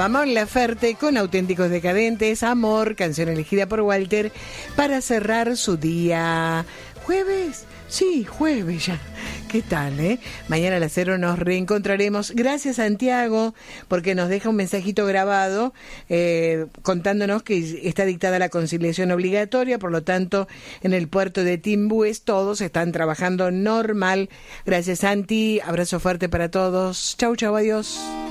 Mon Laferte con Auténticos Decadentes, Amor, canción elegida por Walter para cerrar su día. ¿Jueves? Sí, jueves ya. ¿Qué tal, Mañana a las 0 nos reencontraremos. Gracias, Santiago, porque nos deja un mensajito grabado contándonos que está dictada la conciliación obligatoria, por lo tanto, en el puerto de Timbues todos están trabajando normal. Gracias, Santi. Abrazo fuerte para todos. Chau, chau, adiós.